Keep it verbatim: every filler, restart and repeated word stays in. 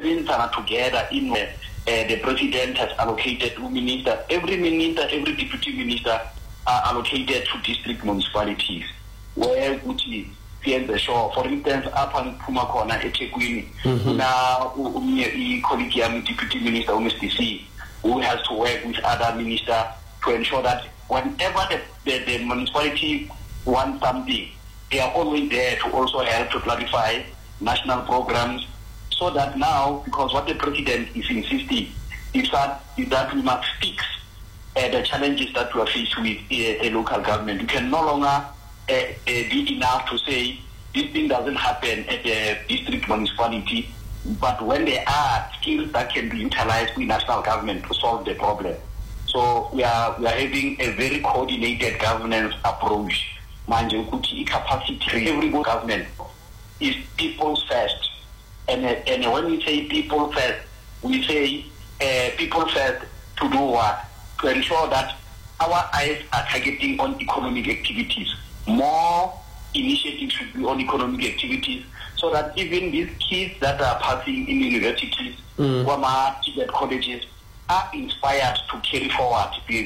kusebenzisana together in uh, the president has allocated two ministers. Every minister, every deputy minister are allocated to district municipalities where which is the shore. For instance, upon Pumakona, eThekwini, now a collegium deputy minister, M S D C, who has to work with other ministers to ensure that whenever the, the, the municipality wants something, they are always there to also help to clarify national programs, so that now, because what the president is insisting is that, is that we must fix uh, the challenges that we are faced with uh, a local government. We can no longer uh, uh, be enough to say this thing doesn't happen at the district municipality, but when there are skills that can be utilized in national government to solve the problem. So we are we are having a very coordinated governance approach. Manje ukuthi capacity every government is people first, and and when we say people first, we say uh, people first to do what? To ensure that our eyes are targeting on economic activities. More initiatives should be on economic activities, so that even these kids that are passing in universities, mm. or colleges, are inspired to carry forward the